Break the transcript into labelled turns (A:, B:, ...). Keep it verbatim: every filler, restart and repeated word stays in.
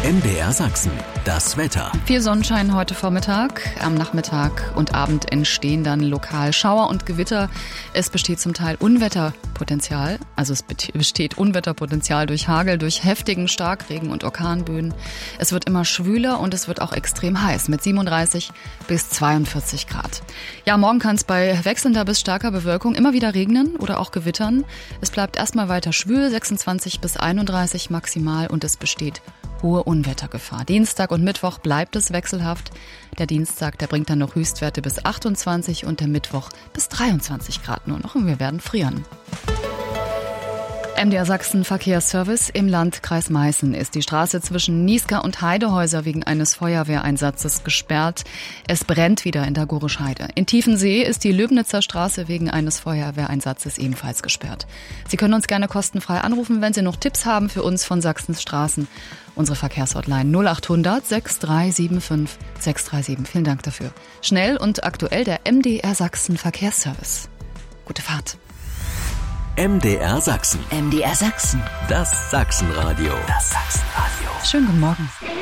A: M D R Sachsen, das Wetter.
B: Viel Sonnenschein heute Vormittag. Am Nachmittag und Abend entstehen dann lokal Schauer und Gewitter. Es besteht zum Teil Unwetterpotenzial. Also es besteht Unwetterpotenzial durch Hagel, durch heftigen Starkregen und Orkanböen. Es wird immer schwüler und es wird auch extrem heiß mit siebenunddreißig bis zweiundvierzig Grad. Ja, morgen kann es bei wechselnder bis starker Bewölkung immer wieder regnen oder auch gewittern. Es bleibt erstmal weiter schwül, sechsundzwanzig bis einunddreißig maximal, und es besteht hohe Unwettergefahr. Dienstag und Mittwoch bleibt es wechselhaft. Der Dienstag, der bringt dann noch Höchstwerte bis achtundzwanzig und der Mittwoch bis dreiundzwanzig Grad nur noch, und wir werden frieren. M D R Sachsen Verkehrsservice. Im Landkreis Meißen ist die Straße zwischen Niesca und Heidehäuser wegen eines Feuerwehreinsatzes gesperrt. Es brennt wieder in der Gorisch-Heide. In Tiefensee ist die Löbnitzer Straße wegen eines Feuerwehreinsatzes ebenfalls gesperrt. Sie können uns gerne kostenfrei anrufen, wenn Sie noch Tipps haben für uns von Sachsens Straßen. Unsere Verkehrshotline null achthundert sechs drei sieben fünf sechs drei sieben. Vielen Dank dafür. Schnell und aktuell der M D R Sachsen Verkehrsservice. Gute Fahrt.
A: M D R Sachsen.
C: M D R Sachsen.
A: Das Sachsenradio.
C: Das Sachsenradio.
B: Schönen guten Morgen.